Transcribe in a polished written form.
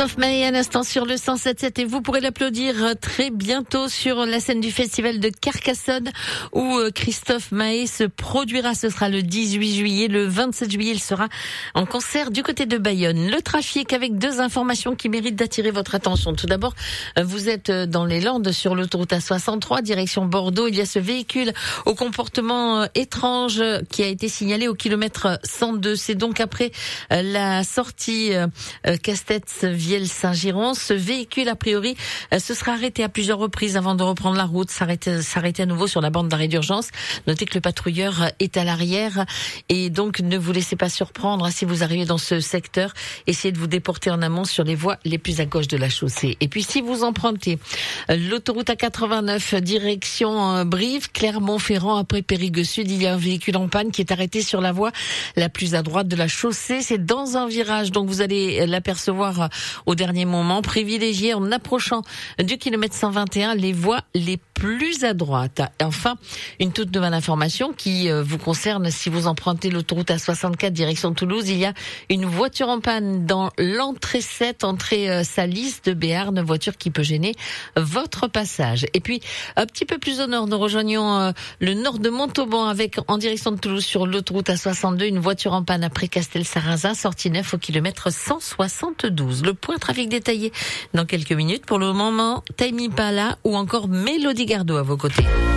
Christophe Maé à l'instant sur le 107.7 et vous pourrez l'applaudir très bientôt sur la scène du festival de Carcassonne où Christophe Maé se produira. Ce sera le 18 juillet. Le 27 juillet, il sera en concert du côté de Bayonne. Le trafic avec deux informations qui méritent d'attirer votre attention. Tout d'abord, vous êtes dans les Landes sur l'autoroute A63, direction Bordeaux. Il y a ce véhicule au comportement étrange qui a été signalé au kilomètre 102. C'est donc après la sortie Castets-Viel-Saint-Giron. Ce véhicule, a priori, se sera arrêté à plusieurs reprises avant de reprendre la route, s'arrêter à nouveau sur la bande d'arrêt d'urgence. Notez que le patrouilleur est à l'arrière et donc ne vous laissez pas surprendre si vous arrivez dans ce secteur. Essayez de vous déporter en amont sur les voies les plus à gauche de la chaussée. Et puis si vous empruntez l'autoroute A89 direction Brive, Clermont-Ferrand, après Périgueux Sud, il y a un véhicule en panne qui est arrêté sur la voie la plus à droite de la chaussée. C'est dans un virage, donc vous allez l'apercevoir au dernier moment. Privilégiez en approchant du kilomètre 121 les voies les plus à droite. Et enfin, une toute nouvelle information qui vous concerne si vous empruntez l'autoroute A64 direction Toulouse. Il y a une voiture en panne dans l'entrée 7, entrée Salis de Béarn, voiture qui peut gêner votre passage. Et puis, un petit peu plus au nord, nous rejoignons le nord de Montauban avec, en direction de Toulouse, sur l'autoroute A62, une voiture en panne après Castel-Sarrazin, sortie 9 au kilomètre 172. Le point trafic détaillé dans quelques minutes. Pour le moment, Taimi Pala ou encore Mélodie Gardot à vos côtés.